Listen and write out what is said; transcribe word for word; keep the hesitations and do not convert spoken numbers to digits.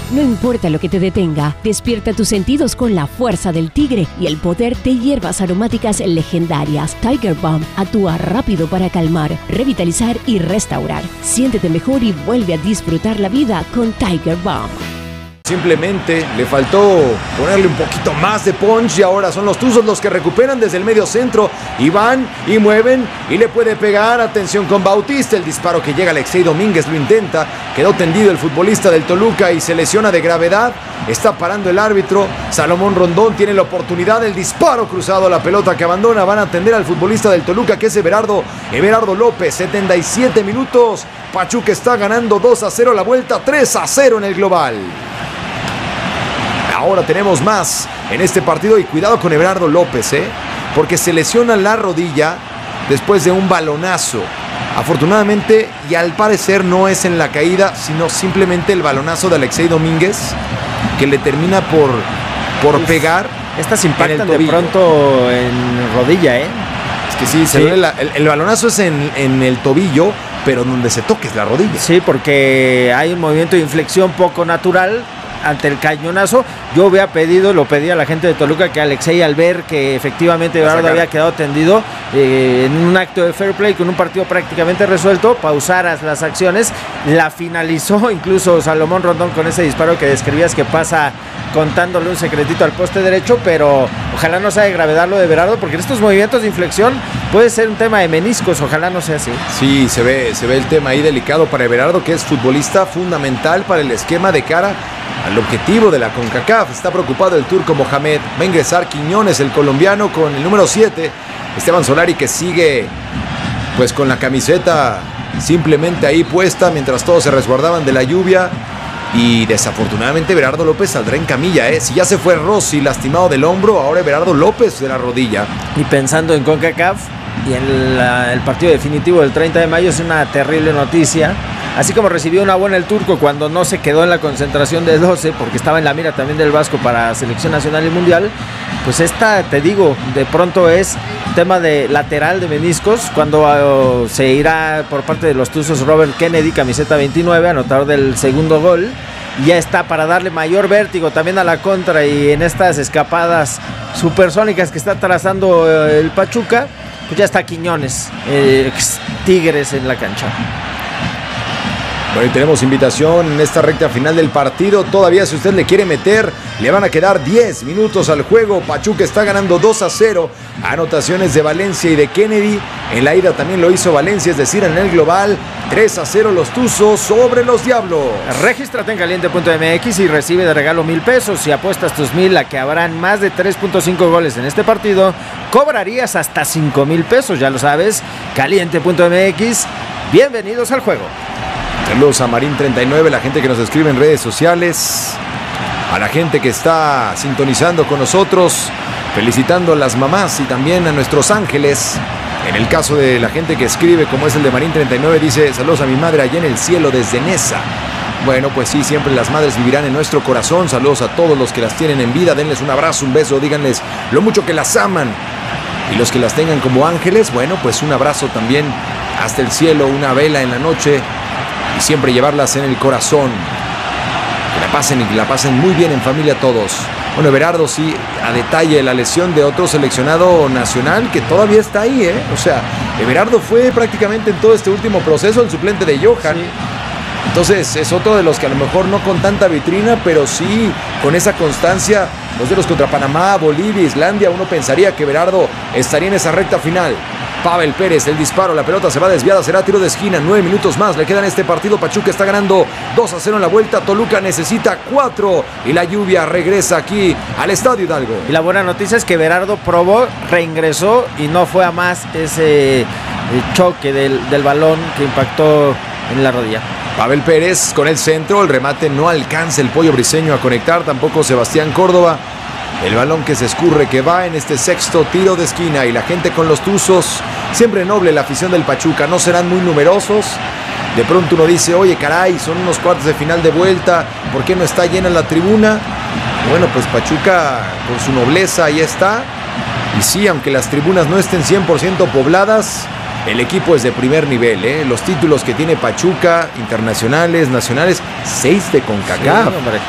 No importa lo que te detenga, despierta tus sentidos con la fuerza del tigre y el poder de hierbas aromáticas legendarias. Tiger Balm actúa rápido para calmar, revitalizar y restaurar. Siéntete mejor y vuelve a disfrutar la vida con Tiger Balm. Simplemente le faltó ponerle un poquito más de punch y ahora son los Tuzos los que recuperan desde el medio centro y van y mueven y le puede pegar. Atención con Bautista, el disparo que llega. Alexei Domínguez lo intenta, quedó tendido el futbolista del Toluca y se lesiona de gravedad. Está parando el árbitro. Salomón Rondón tiene la oportunidad, el disparo cruzado, la pelota que abandona. Van a atender al futbolista del Toluca, que es Everardo, Everardo López. setenta y siete minutos, Pachuca está ganando dos a cero la vuelta, tres a cero en el global. Ahora tenemos más en este partido y cuidado con Everardo López, ¿eh? porque se lesiona la rodilla después de un balonazo. Afortunadamente, y al parecer no es en la caída, sino simplemente el balonazo de Alexei Domínguez, que le termina por, por pegar. Estas impactan de pronto en rodilla, ¿eh? Es que sí, se sí. La, el, el balonazo es en, en el tobillo, pero donde se toque es la rodilla. Sí, porque hay un movimiento de inflexión poco natural ante el cañonazo. Yo había pedido, lo pedí a la gente de Toluca, que Alexei, al ver que efectivamente Everardo había quedado tendido eh, en un acto de fair play con un partido prácticamente resuelto, pausaras las acciones. La finalizó incluso Salomón Rondón con ese disparo que describías, que pasa contándole un secretito al poste derecho, pero ojalá no sea de gravedad lo de Everardo, porque en estos movimientos de inflexión puede ser un tema de meniscos, ojalá no sea así. Sí, se ve, se ve el tema ahí delicado para Everardo, que es futbolista fundamental para el esquema de cara al objetivo de la CONCACAF. Está preocupado el turco Mohamed. Va a ingresar Quiñones, el colombiano, con el número siete. Esteban Solari, que sigue pues con la camiseta simplemente ahí puesta mientras todos se resguardaban de la lluvia. Y desafortunadamente Everardo López saldrá en camilla, ¿eh? Si ya se fue Rossi lastimado del hombro, ahora Everardo López de la rodilla. Y pensando en CONCACAF y en la, el partido definitivo del treinta de mayo, es una terrible noticia. Así como recibió una buena el turco cuando no se quedó en la concentración de doce, porque estaba en la mira también del Vasco para selección nacional y mundial, pues esta, te digo, de pronto es tema de lateral de meniscos, cuando uh, se irá por parte de los Tuzos Robert Kennedy, camiseta veintinueve, anotador del segundo gol. Ya está para darle mayor vértigo también a la contra, y en estas escapadas supersónicas que está trazando uh, el Pachuca, pues ya está Quiñones, eh, Tigres en la cancha. Bueno, y tenemos invitación en esta recta final del partido. Todavía, si usted le quiere meter, le van a quedar diez minutos al juego. Pachuca está ganando dos a cero. Anotaciones de Valencia y de Kennedy. En la ida también lo hizo Valencia, es decir, en el global, tres a cero los Tuzos sobre los Diablos. Regístrate en caliente punto m x y recibe de regalo mil pesos. Si apuestas tus mil a que habrán más de tres punto cinco goles en este partido, cobrarías hasta cinco mil pesos. Ya lo sabes, caliente punto m x. Bienvenidos al juego. Saludos a Marín treinta y nueve, la gente que nos escribe en redes sociales, a la gente que está sintonizando con nosotros, felicitando a las mamás y también a nuestros ángeles. En el caso de la gente que escribe, como es el de Marín treinta y nueve, dice: saludos a mi madre allá en el cielo desde Nesa. Bueno, pues sí, siempre las madres vivirán en nuestro corazón. Saludos a todos los que las tienen en vida, denles un abrazo, un beso, díganles lo mucho que las aman. Y los que las tengan como ángeles, bueno, pues un abrazo también hasta el cielo, una vela en la noche. Y siempre llevarlas en el corazón. Que la pasen y que la pasen muy bien en familia todos. Bueno, Everardo sí, a detalle la lesión de otro seleccionado nacional que todavía está ahí, ¿eh? O sea, Everardo fue prácticamente en todo este último proceso el suplente de Johan. Sí. Entonces es otro de los que a lo mejor no con tanta vitrina, pero sí con esa constancia. Los de los contra Panamá, Bolivia, Islandia, uno pensaría que Everardo estaría en esa recta final. Pavel Pérez, el disparo, la pelota se va desviada, será tiro de esquina. Nueve minutos más le quedan en este partido. Pachuca está ganando dos a cero en la vuelta. Toluca necesita cuatro y la lluvia regresa aquí al Estadio Hidalgo. Y la buena noticia es que Everardo probó, reingresó y no fue a más ese choque del, del balón que impactó en la rodilla. Pavel Pérez con el centro, el remate no alcanza el Pollo Briseño a conectar, tampoco Sebastián Córdoba. El balón que se escurre, que va en este sexto tiro de esquina, y la gente con los Tuzos, siempre noble la afición del Pachuca, no serán muy numerosos. De pronto uno dice: oye, caray, son unos cuartos de final de vuelta, ¿por qué no está llena la tribuna? Bueno, pues Pachuca con su nobleza ahí está. Y sí, aunque las tribunas no estén cien por ciento pobladas, el equipo es de primer nivel, ¿eh? Los títulos que tiene Pachuca, internacionales, nacionales, seis de CONCACAF. Sí,